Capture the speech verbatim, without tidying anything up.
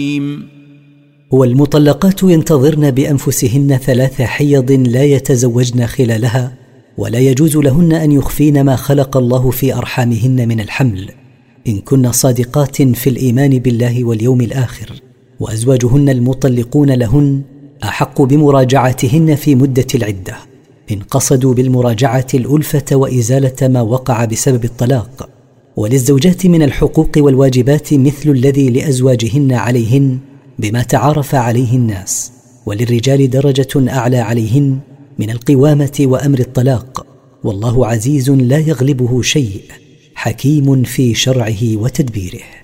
والمطلقات ينتظرن بأنفسهن ثلاث حيض لا يتزوجن خلالها، ولا يجوز لهن أن يخفين ما خلق الله في أرحامهن من الحمل، إن كن صادقات في الإيمان بالله واليوم الآخر، وأزواجهن المطلقون لهن أحق بمراجعتهن في مدة العدة، إن قصدوا بالمراجعة الألفة وإزالة ما وقع بسبب الطلاق. وللزوجات من الحقوق والواجبات مثل الذي لأزواجهن عليهن بما تعارف عليه الناس، وللرجال درجة أعلى عليهن من القوامة وأمر الطلاق، والله عزيز لا يغلبه شيء، حكيم في شرعه وتدبيره.